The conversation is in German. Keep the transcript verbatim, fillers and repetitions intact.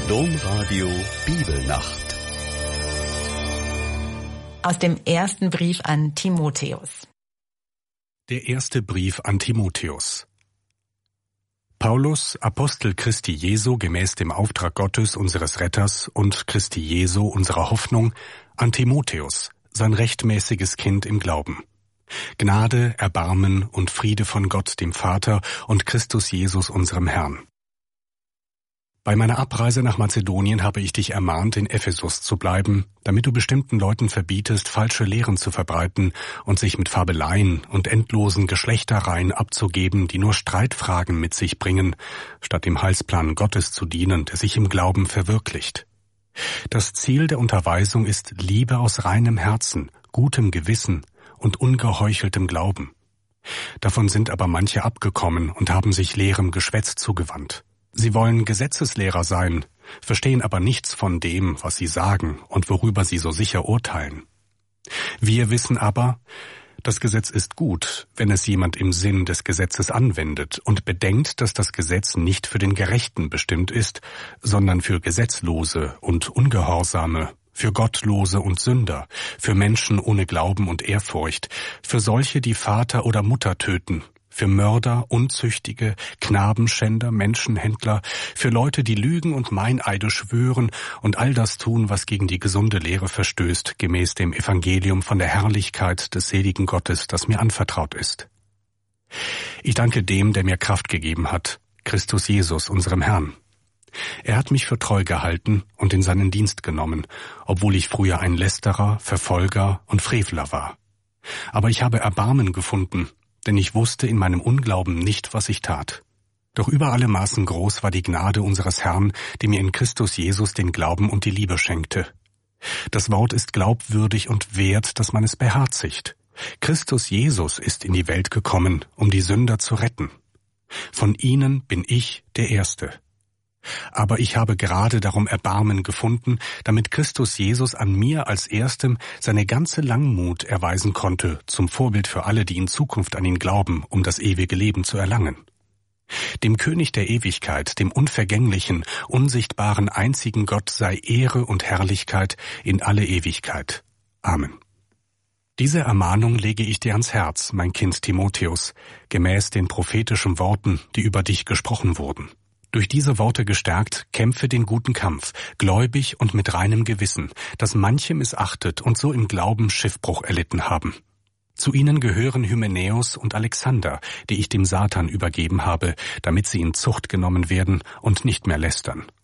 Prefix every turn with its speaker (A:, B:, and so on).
A: Domradio Bibelnacht.
B: Aus dem ersten Brief an Timotheus.
C: Der erste Brief an Timotheus. Paulus, Apostel Christi Jesu gemäß dem Auftrag Gottes, unseres Retters, und Christi Jesu, unserer Hoffnung, an Timotheus, sein rechtmäßiges Kind im Glauben. Gnade, Erbarmen und Friede von Gott, dem Vater, und Christus Jesus, unserem Herrn. Bei meiner Abreise nach Mazedonien habe ich dich ermahnt, in Ephesus zu bleiben, damit du bestimmten Leuten verbietest, falsche Lehren zu verbreiten und sich mit Fabeleien und endlosen Geschlechtereien abzugeben, die nur Streitfragen mit sich bringen, statt dem Heilsplan Gottes zu dienen, der sich im Glauben verwirklicht. Das Ziel der Unterweisung ist Liebe aus reinem Herzen, gutem Gewissen und ungeheucheltem Glauben. Davon sind aber manche abgekommen und haben sich leerem Geschwätz zugewandt. Sie wollen Gesetzeslehrer sein, verstehen aber nichts von dem, was sie sagen und worüber sie so sicher urteilen. Wir wissen aber, das Gesetz ist gut, wenn es jemand im Sinn des Gesetzes anwendet und bedenkt, dass das Gesetz nicht für den Gerechten bestimmt ist, sondern für Gesetzlose und Ungehorsame, für Gottlose und Sünder, für Menschen ohne Glauben und Ehrfurcht, für solche, die Vater oder Mutter töten, für Mörder, Unzüchtige, Knabenschänder, Menschenhändler, für Leute, die lügen und Meineide schwören und all das tun, was gegen die gesunde Lehre verstößt, gemäß dem Evangelium von der Herrlichkeit des seligen Gottes, das mir anvertraut ist. Ich danke dem, der mir Kraft gegeben hat, Christus Jesus, unserem Herrn. Er hat mich für treu gehalten und in seinen Dienst genommen, obwohl ich früher ein Lästerer, Verfolger und Frevler war. Aber ich habe Erbarmen gefunden, denn ich wusste in meinem Unglauben nicht, was ich tat. Doch über alle Maßen groß war die Gnade unseres Herrn, die mir in Christus Jesus den Glauben und die Liebe schenkte. Das Wort ist glaubwürdig und wert, dass man es beherzigt. Christus Jesus ist in die Welt gekommen, um die Sünder zu retten. Von ihnen bin ich der Erste. Aber ich habe gerade darum Erbarmen gefunden, damit Christus Jesus an mir als Erstem seine ganze Langmut erweisen konnte, zum Vorbild für alle, die in Zukunft an ihn glauben, um das ewige Leben zu erlangen. Dem König der Ewigkeit, dem unvergänglichen, unsichtbaren, einzigen Gott sei Ehre und Herrlichkeit in alle Ewigkeit. Amen. Diese Ermahnung lege ich dir ans Herz, mein Kind Timotheus, gemäß den prophetischen Worten, die über dich gesprochen wurden. Durch diese Worte gestärkt, kämpfe den guten Kampf, gläubig und mit reinem Gewissen, das manche missachtet und so im Glauben Schiffbruch erlitten haben. Zu ihnen gehören Hymenäus und Alexander, die ich dem Satan übergeben habe, damit sie in Zucht genommen werden und nicht mehr lästern.